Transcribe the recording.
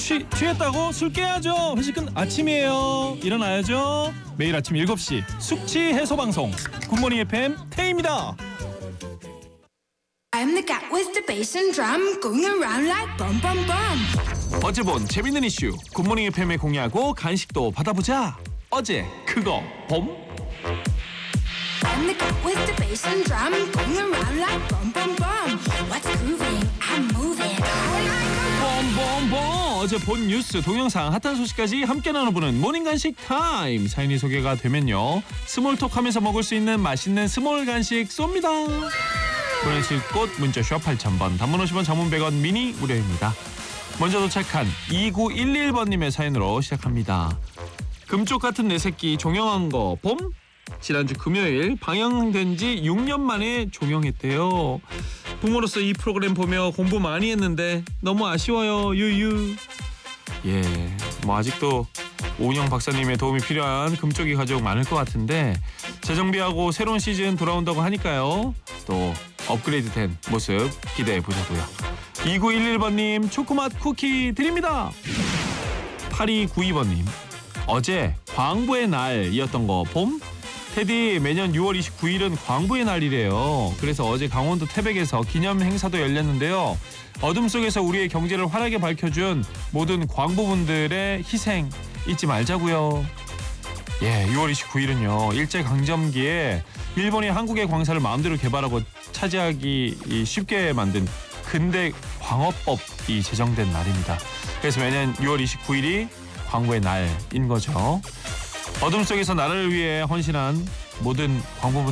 취했다고? 술 깨야죠. 회식은 아침이에요. 일어나야죠. 매일 아침 7시 숙취 해소 방송 굿모닝 FM 태희입니다. I'm the cat with the bass and drum going around like bum bum bum. 어제 본 재밌는 이슈 굿모닝 FM에 공유하고 간식도 받아보자. 어제 그거 봄? I'm the cat with the bass and drum going around like bum bum bum. What's grooving? I'm moving. I like a 봄봄봄 어제 본 뉴스 동영상 핫한 소식까지 함께 나눠보는 모닝 간식 타임. 사연이 소개가 되면요 스몰톡하면서 먹을 수 있는 맛있는 스몰 간식 쏩니다. 보내실 곳 문자샵 8000번 단문 50원 장문 100원 미니 무료입니다. 먼저 도착한 2911번님의 사연으로 시작합니다. 금쪽 같은 내 새끼 종영한 거 봄? 지난주 금요일 방영된 지 6년 만에 종영했대요. 부모로서 이 프로그램 보며 공부 많이 했는데 너무 아쉬워요. 유유. 예, 뭐 아직도 오은영 박사님의 도움이 필요한 금쪽이 가족 많을 것 같은데 재정비하고 새로운 시즌 돌아온다고 하니까요. 또 업그레이드된 모습 기대해 보자고요. 2911번님 초코맛 쿠키 드립니다. 8292번님 어제 광부의 날이었던 거 봄? 테디 매년 6월 29일은 광부의 날이래요. 그래서 어제 강원도 태백에서 기념 행사도 열렸는데요. 어둠 속에서 우리의 경제를 환하게 밝혀준 모든 광부분들의 희생 잊지 말자고요. 예, 6월 29일은요. 일제강점기에 일본이 한국의 광산을 마음대로 개발하고 차지하기 쉽게 만든 근대 광어법이 제정된 날입니다. 그래서 매년 6월 29일이 광부의 날인 거죠. 어둠 속에서 나라를 위해 헌신한 모든 광부분들